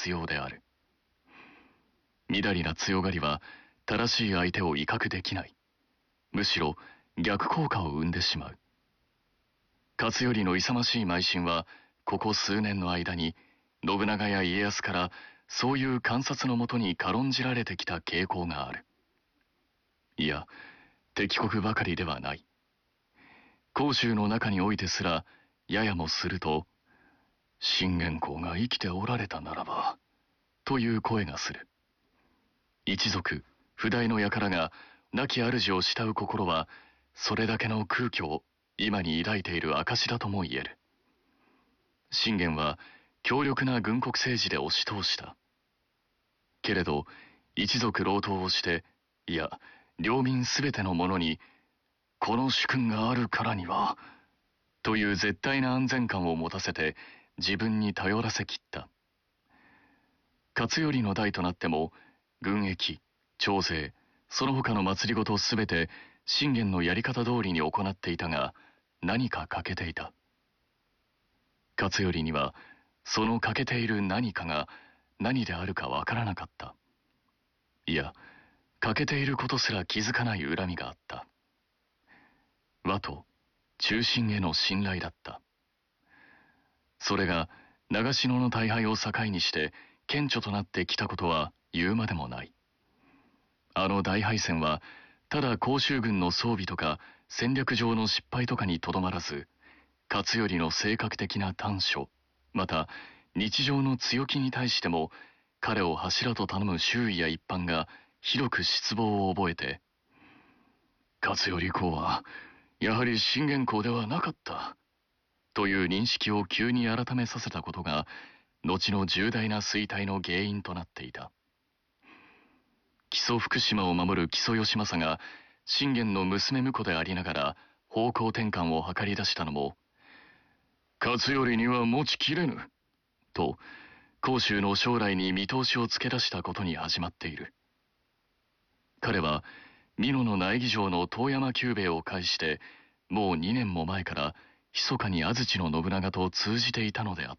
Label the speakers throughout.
Speaker 1: 必要である。みだりな強がりは正しい相手を威嚇できない。むしろ逆効果を生んでしまう。勝頼の勇ましい邁進はここ数年の間に信長や家康からそういう観察のもとに軽んじられてきた傾向がある。いや、敵国ばかりではない。甲州の中においてすらややもすると、信玄公が生きておられたならばという声がする。一族不代の輩が亡き主を慕う心はそれだけの空虚を今に抱いている証だとも言える。信玄は強力な軍国政治で押し通した。けれど一族郎党をして、いや領民すべての者にこの主君があるからにはという絶対な安全感を持たせて自分に頼らせきった。勝頼の代となっても軍役、徴税、その他の政りごとすべて信玄のやり方通りに行っていたが、何か欠けていた。勝頼にはその欠けている何かが何であるかわからなかった。いや、欠けていることすら気づかない恨みがあった。和と忠臣への信頼だった。それが長篠の大敗を境にして顕著となってきたことは言うまでもない。あの大敗戦はただ甲州軍の装備とか戦略上の失敗とかにとどまらず、勝頼の性格的な短所、また日常の強気に対しても彼を柱と頼む周囲や一般が広く失望を覚えて、勝頼公はやはり信玄公ではなかったという認識を急に改めさせたことが後の重大な衰退の原因となっていた。木曽福島を守る木曽義政が信玄の娘婿でありながら方向転換を図り出したのも、勝頼には持ちきれぬと甲州の将来に見通しをつけ出したことに始まっている。彼は美濃の苗木城の遠山久兵衛を介してもう2年も前から密かに安土の信長と通じていたのであった。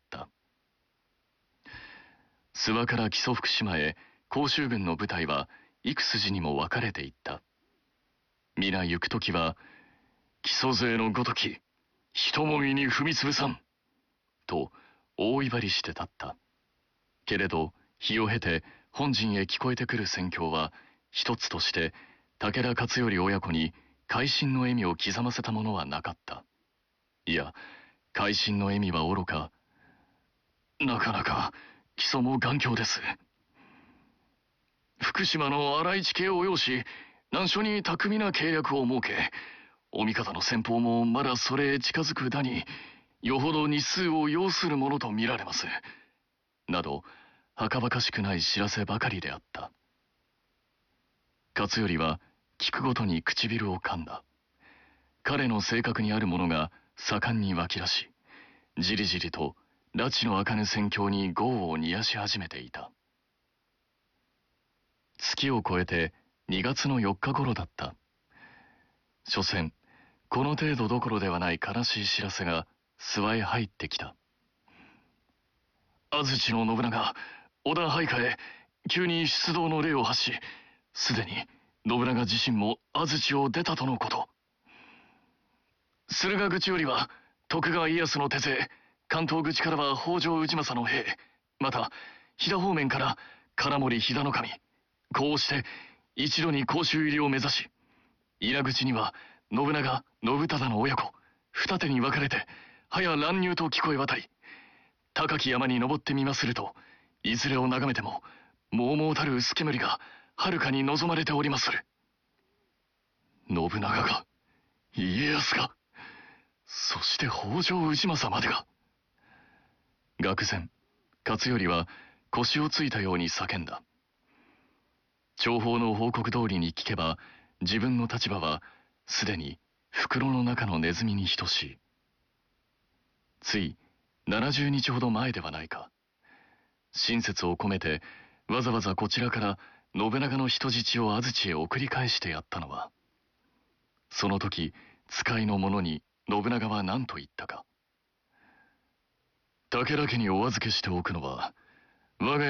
Speaker 1: 諏訪から木曽福島へ甲州軍の部隊は幾筋にも分かれていった。皆行く時は木曽勢のごとき一もみに踏みつぶさんと大威張りして立った。けれど日を経て本陣へ聞こえてくる戦況は一つとして武田勝頼親子に会心の笑みを刻ませたものはなかった。いや、会心の笑みはおろか、なかなか木曽も頑強です。福島の荒市家を要し、難所に巧みな計略を設け、お味方の先方もまだそれへ近づくだに、よほど日数を要するものと見られます。など、はかばかしくない知らせばかりであった。勝頼は聞くごとに唇を噛んだ。彼の性格にあるものが盛んに湧き出し、じりじりと拉致の明かぬ戦況に業を煮やし始めていた。月を越えて2月の4日頃だった。所詮この程度どころではない悲しい知らせが諏訪へ入ってきた。安土の信長、織田配下へ急に出動の令を発し、すでに信長自身も安土を出たとのこと。駿河口よりは徳川家康の手勢、関東口からは北条氏政の兵、また飛騨方面から金森飛騨守、こうして一度に甲州入りを目指し、伊良口には信長、信忠の親子二手に分かれて早乱入と聞こえ渡り、高き山に登ってみますると、いずれを眺めてももうもうたる薄煙がはるかに望まれておりまする。信長が、家康が、そして北条氏政までが。愕然、勝頼は腰をついたように叫んだ。諜報の報告通りに聞けば、自分の立場はすでに袋の中のネズミに等しい。つい70日ほど前ではないか。親切を込めてわざわざこちらから信長の人質を安土へ送り返してやったのは、その時使いの者に信長は何と言ったか。武田家にお預けしておくのは我が